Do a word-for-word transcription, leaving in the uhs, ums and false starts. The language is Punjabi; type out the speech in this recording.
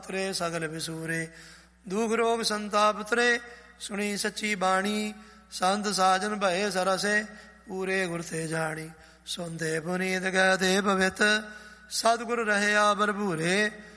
ਤਰੇ ਸਗਲ ਵਿਸੂਰੇ। ਦੁਖ ਰੋਗ ਸੰਤਾਪ ਤਰੇ ਸੁਣੀ ਸੱਚੀ ਬਾਣੀ। ਸੰਤ ਸਾਜਨ ਭਏ ਸਰਸੇ ਪੂਰੇ ਗੁਰ ਤੇ ਜਾਣੀ। ਸੁਣਦੇ ਪੁਨੀਤ ਗਏ ਦੇ ਪਵਿੱਤ ਸਤਿਗੁਰ ਰਹਿਆ ਭਰਪੂਰੇ।